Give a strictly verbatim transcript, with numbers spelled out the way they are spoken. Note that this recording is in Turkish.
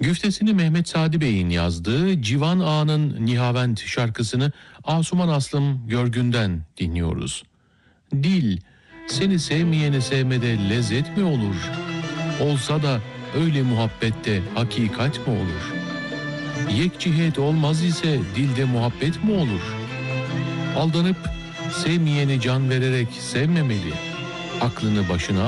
Güftesini Mehmet Sadi Bey'in yazdığı Civan Ağa'nın Nihavent şarkısını Asuman Aslım Görgün'den dinliyoruz. Dil, seni sevmeyeni sevmede lezzet mi olur? Olsa da öyle muhabbette hakikat mi olur? Yek cihet olmaz ise dilde muhabbet mi olur? Aldanıp sevmeyeni can vererek sevmemeli. Aklını başına